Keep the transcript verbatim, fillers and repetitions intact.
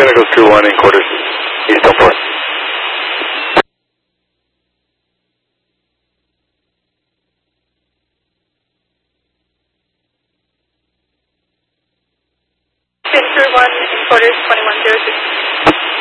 Pinnacle two one in quarters, east on four. Pinnacle one in quarters, twenty-one zero two.